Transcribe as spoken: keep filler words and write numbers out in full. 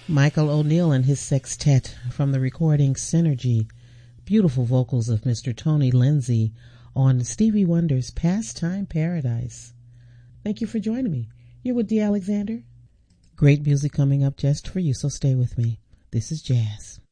Michael O'Neill and his sextet from the recording Synergy. Beautiful vocals of Mister Tony Lindsay on Stevie Wonder's Pastime Paradise. Thank you for joining me. You're with Dee Alexander. Great music coming up just for you, so stay with me. This is Jazz.